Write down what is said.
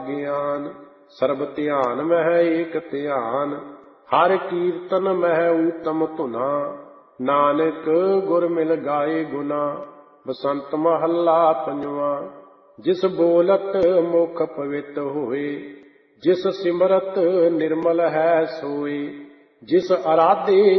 ਗਿਆਨ। ਸਰਬ ਧਿਆਨ ਮਹਿ ਏਕ ਧਿਆਨ, ਹਰਿ ਕੀਰਤਨ ਮਹਿ ਊਤਮ ਧੁਨਾ। ਨਾਨਕ ਗੁਰ ਮਿਲ ਗਾਏ ਗੁਨਾ, ਬਸੰਤ ਮਹੱਲਾ ਪੰਜਵਾਂ। ਜਿਸ ਬੋਲਤ ਮੁਖ ਪਵਿੱਤ ਹੋਏ, ਜਿਸ ਸਿਮਰਤ ਨਿਰਮਲ ਹੈ ਸੋਏ। ਜਿਸ ਅਰਾਧੇ